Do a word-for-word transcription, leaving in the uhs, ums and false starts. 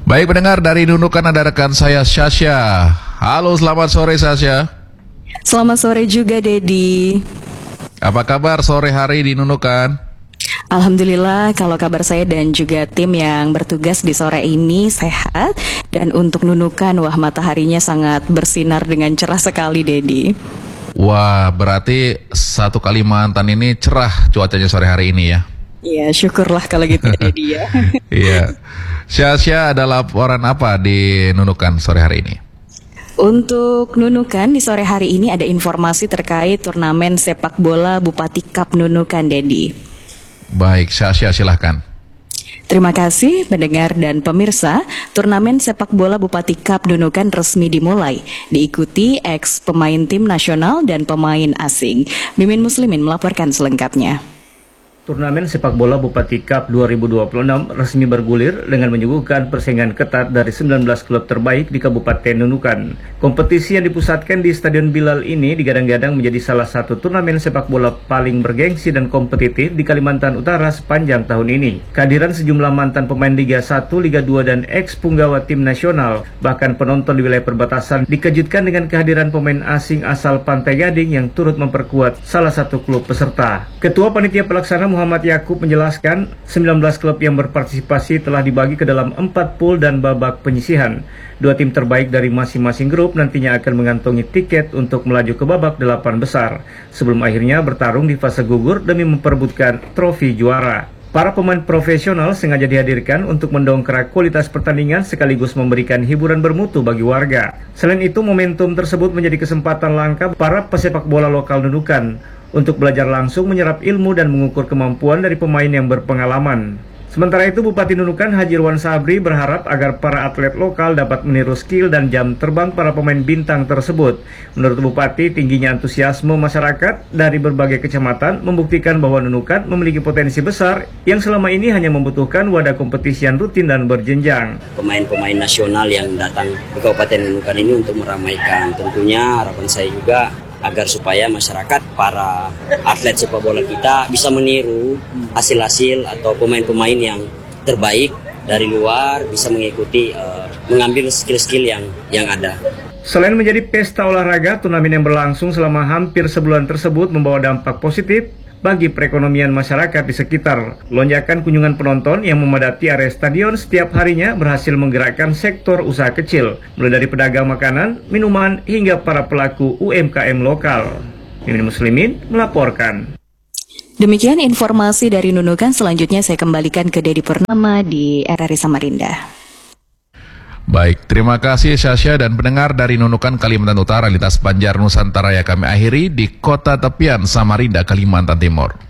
Baik pendengar, dari Nunukan ada rekan saya Sasha. Halo, selamat sore Sasha. Selamat sore juga Dedi. Apa kabar sore hari di Nunukan? Alhamdulillah, kalau kabar saya dan juga tim yang bertugas di sore ini sehat. Dan untuk Nunukan, wah mataharinya sangat bersinar dengan cerah sekali Dedi. Wah, berarti satu Kalimantan ini cerah cuacanya sore hari ini ya? Iya, syukurlah kalau gitu Dedi ya. Iya. Sasha, ada laporan apa di Nunukan sore hari ini? Untuk Nunukan di sore hari ini ada informasi terkait turnamen sepak bola Bupati Cup Nunukan, Dedi. Baik, Sasha silahkan. Terima kasih pendengar dan pemirsa. Turnamen sepak bola Bupati Cup Nunukan resmi dimulai, diikuti ex pemain tim nasional dan pemain asing. Mimin Muslimin melaporkan selengkapnya. Turnamen sepak bola Bupati Cup dua ribu dua puluh enam resmi bergulir dengan menyuguhkan persaingan ketat dari sembilan belas klub terbaik di Kabupaten Nunukan. Kompetisi yang dipusatkan di Stadion Bilal ini digadang-gadang menjadi salah satu turnamen sepak bola paling bergengsi dan kompetitif di Kalimantan Utara sepanjang tahun ini. Kehadiran sejumlah mantan pemain Liga satu, Liga dua, dan ex-punggawa tim nasional, bahkan penonton di wilayah perbatasan dikejutkan dengan kehadiran pemain asing asal Pantai Gading yang turut memperkuat salah satu klub peserta. Ketua Panitia Pelaksana Muhammad Yakub menjelaskan, sembilan belas klub yang berpartisipasi telah dibagi ke dalam empat pool dan babak penyisihan. Dua tim terbaik dari masing-masing grup nantinya akan mengantongi tiket untuk melaju ke babak delapan besar, sebelum akhirnya bertarung di fase gugur demi memperebutkan trofi juara. Para pemain profesional sengaja dihadirkan untuk mendongkrak kualitas pertandingan sekaligus memberikan hiburan bermutu bagi warga. Selain itu, momentum tersebut menjadi kesempatan langka para pesepak bola lokal Nunukan untuk belajar langsung menyerap ilmu dan mengukur kemampuan dari pemain yang berpengalaman. Sementara itu, Bupati Nunukan Haji Irwan Sabri berharap agar para atlet lokal dapat meniru skill dan jam terbang para pemain bintang tersebut. Menurut Bupati, tingginya antusiasme masyarakat dari berbagai kecamatan membuktikan bahwa Nunukan memiliki potensi besar yang selama ini hanya membutuhkan wadah kompetisi yang rutin dan berjenjang. Pemain-pemain nasional yang datang ke Kabupaten Nunukan ini untuk meramaikan, tentunya harapan saya juga agar supaya masyarakat, para atlet sepak bola kita bisa meniru hasil-hasil atau pemain-pemain yang terbaik dari luar, bisa mengikuti, uh, mengambil skill-skill yang yang ada. Selain menjadi pesta olahraga, turnamen yang berlangsung selama hampir sebulan tersebut membawa dampak positif bagi perekonomian masyarakat di sekitar. Lonjakan kunjungan penonton yang memadati area stadion setiap harinya berhasil menggerakkan sektor usaha kecil, mulai dari pedagang makanan, minuman, hingga para pelaku U M K M lokal. Mimin Muslimin melaporkan. Demikian informasi dari Nunukan. Selanjutnya saya kembalikan ke Dedi Purnama di R R I Samarinda. Baik, terima kasih Sasha dan pendengar dari Nunukan Kalimantan Utara, lintas Banjar Nusantara yang kami akhiri di Kota Tepian Samarinda, Kalimantan Timur.